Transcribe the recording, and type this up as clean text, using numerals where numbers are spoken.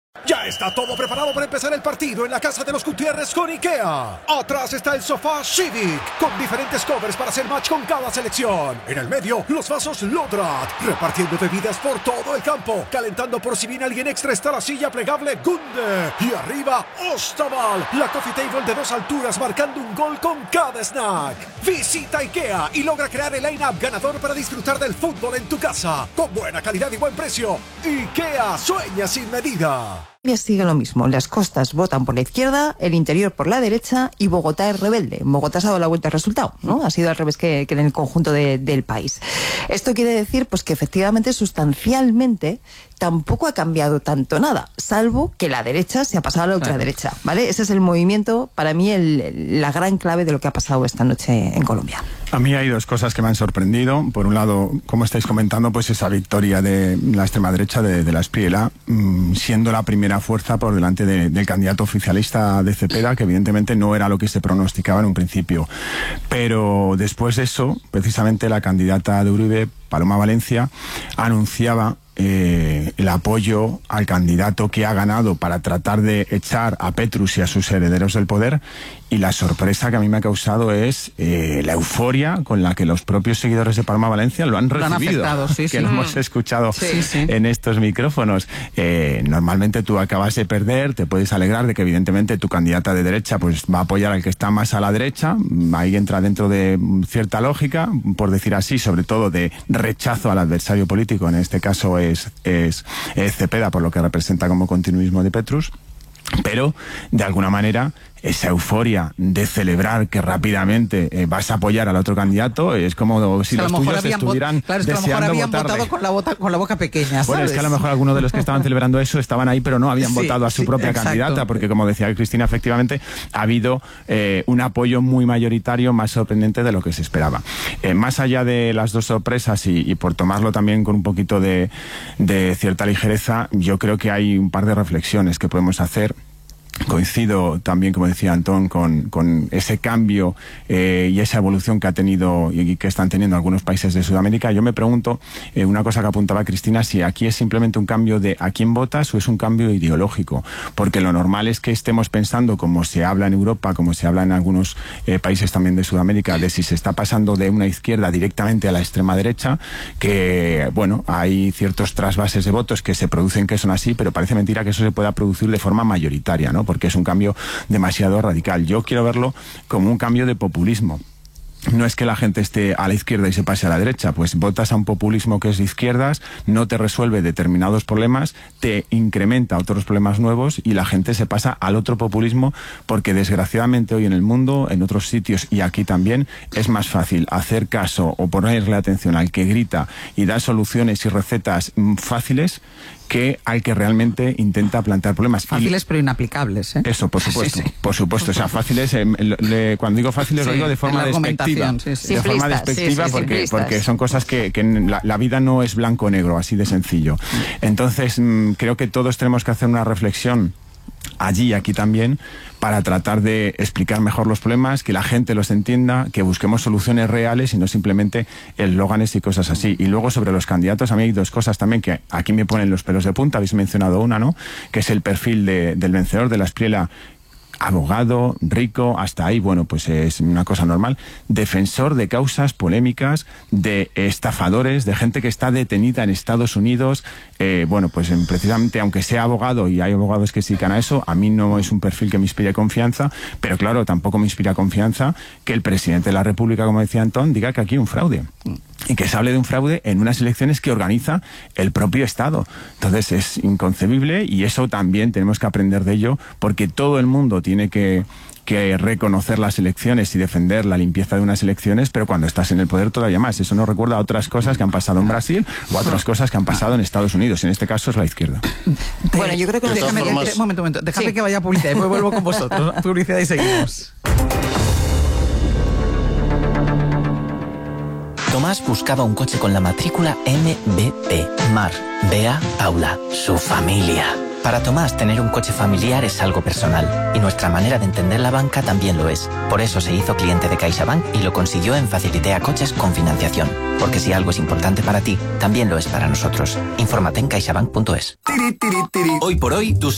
Ya está todo preparado para empezar el partido en la casa de los Gutiérrez con IKEA. Atrás está el sofá Civic, con diferentes covers para hacer match con cada selección. En el medio, los vasos Lodrat, repartiendo bebidas por todo el campo. Calentando por si viene alguien extra está la silla plegable Gunde. Y arriba, Ostaval, la coffee table de 2 alturas marcando un gol con cada snack. Visita IKEA y logra crear el line-up ganador para disfrutar del fútbol en tu casa. Con buena calidad y buen precio. IKEA sueña sin medida. Sigue lo mismo, las costas votan por la izquierda, el interior por la derecha y Bogotá es rebelde. Bogotá se ha dado la vuelta al resultado, ¿no? Ha sido al revés que en el conjunto del país. Esto quiere decir pues que efectivamente, sustancialmente, tampoco ha cambiado tanto nada, salvo que la derecha se ha pasado a la ultraderecha, ¿vale? Ese es el movimiento, para mí, la gran clave de lo que ha pasado esta noche en Colombia. A mí hay dos cosas que me han sorprendido. Por un lado, como estáis comentando, pues esa victoria de la extrema derecha de la Espriella, siendo la primera fuerza por delante del candidato oficialista de Cepeda, que evidentemente no era lo que se pronosticaba en un principio. Pero después de eso, precisamente la candidata de Uribe, Paloma Valencia, anunciaba el apoyo al candidato que ha ganado para tratar de echar a Petrus y a sus herederos del poder, y la sorpresa que a mí me ha causado es la euforia con la que los propios seguidores de Paloma Valencia lo han recibido, lo hemos escuchado en estos micrófonos. Normalmente tú acabas de perder, te puedes alegrar de que evidentemente tu candidata de derecha pues va a apoyar al que está más a la derecha, ahí entra dentro de cierta lógica, por decir así, sobre todo de rechazo al adversario político, en este caso es Cepeda, por lo que representa como continuismo de Petrus, pero de alguna manera esa euforia de celebrar que rápidamente vas a apoyar al otro candidato es como si los tuyos estuvieran deseando votarle. Votado con la boca pequeña, ¿sabes? Bueno, es que a lo mejor algunos de los que estaban celebrando eso estaban ahí, pero no habían votado a su propia candidata, porque como decía Cristina, efectivamente ha habido un apoyo muy mayoritario, más sorprendente de lo que se esperaba. Más allá de las dos sorpresas y por tomarlo también con un poquito de cierta ligereza, yo creo que hay un par de reflexiones que podemos hacer. Coincido también, como decía Antón, con ese cambio y esa evolución que ha tenido y que están teniendo algunos países de Sudamérica. Yo me pregunto, una cosa que apuntaba Cristina, si aquí es simplemente un cambio de a quién votas o es un cambio ideológico, porque lo normal es que estemos pensando, como se habla en Europa, como se habla en algunos países también de Sudamérica, de si se está pasando de una izquierda directamente a la extrema derecha, que bueno, hay ciertos trasvases de votos que se producen que son así, pero parece mentira que eso se pueda producir de forma mayoritaria, ¿no? Porque es un cambio demasiado radical. Yo quiero verlo como un cambio de populismo. No es que la gente esté a la izquierda y se pase a la derecha, pues votas a un populismo que es de izquierdas, no te resuelve determinados problemas, te incrementa otros problemas nuevos y la gente se pasa al otro populismo, porque desgraciadamente hoy en el mundo, en otros sitios y aquí también, es más fácil hacer caso o ponerle atención al que grita y da soluciones y recetas fáciles que al que realmente intenta plantear problemas. Fáciles pero inaplicables, ¿eh? Eso, por supuesto, por supuesto. O sea, fáciles, cuando digo fáciles lo digo de forma despectiva. De forma despectiva, porque son cosas que la vida no es blanco o negro, así de sencillo. Entonces, creo que todos tenemos que hacer una reflexión allí y aquí también, para tratar de explicar mejor los problemas, que la gente los entienda, que busquemos soluciones reales y no simplemente eslóganes y cosas así. Y luego sobre los candidatos, a mí hay dos cosas también que aquí me ponen los pelos de punta, habéis mencionado una, ¿no? Que es el perfil del vencedor de la Espriella, abogado, rico, hasta ahí, bueno, pues es una cosa normal, defensor de causas polémicas, de estafadores, de gente que está detenida en Estados Unidos, bueno, pues precisamente, aunque sea abogado, y hay abogados que se dedican a eso, a mí no es un perfil que me inspire confianza, pero claro, tampoco me inspira confianza que el presidente de la República, como decía Antón, diga que aquí hay un fraude. Y que se hable de un fraude en unas elecciones que organiza el propio Estado. Entonces es inconcebible, y eso también tenemos que aprender de ello, porque todo el mundo tiene que reconocer las elecciones y defender la limpieza de unas elecciones, pero cuando estás en el poder todavía más. Eso nos recuerda a otras cosas que han pasado en Brasil o a otras cosas que han pasado en Estados Unidos. En este caso es la izquierda. Bueno, yo creo que... Un momento. Déjame que vaya a publicidad, después vuelvo con vosotros. Publicidad y seguimos. Tomás buscaba un coche con la matrícula MBP. Mar, Bea, Paula, su familia. Para Tomás, tener un coche familiar es algo personal, y nuestra manera de entender la banca también lo es. Por eso se hizo cliente de CaixaBank y lo consiguió en Facilitea Coches con financiación. Porque si algo es importante para ti, también lo es para nosotros. Infórmate en caixabank.es. Hoy por hoy, tus